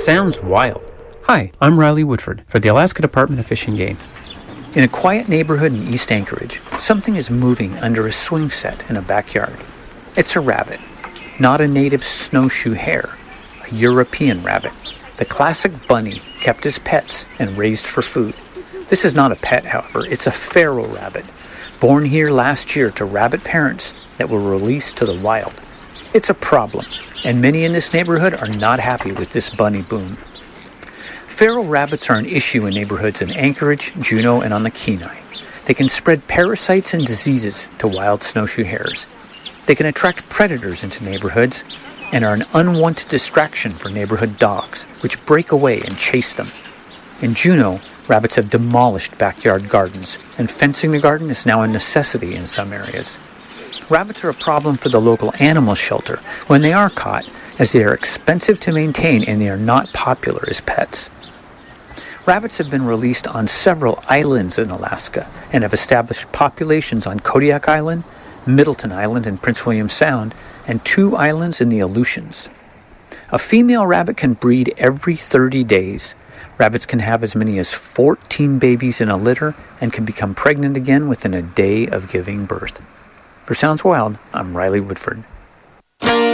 sounds wild. Hi, I'm Riley Woodford for the Alaska Department of Fish and Game. In a quiet neighborhood in East Anchorage, something is moving under a swing set in a backyard. It's a rabbit, not a native snowshoe hare, a European rabbit, the classic bunny kept as pets and raised for food. This is not a pet, however, it's a feral rabbit, born here last year to rabbit parents that were released to the wild. It's a problem, and many in this neighborhood are not happy with this bunny boom. Feral rabbits are an issue in neighborhoods in Anchorage, Juneau, and on the Kenai. They can spread parasites and diseases to wild snowshoe hares. They can attract predators into neighborhoods and are an unwanted distraction for neighborhood dogs, which break away and chase them. In Juneau, rabbits have demolished backyard gardens, and fencing the garden is now a necessity in some areas. Rabbits are a problem for the local animal shelter when they are caught, as they are expensive to maintain and they are not popular as pets. Rabbits have been released on several islands in Alaska and have established populations on Kodiak Island, Middleton Island and Prince William Sound, and 2 islands in the Aleutians. A female rabbit can breed every 30 days. Rabbits can have as many as 14 babies in a litter and can become pregnant again within a day of giving birth. For Sounds Wild, I'm Riley Woodford.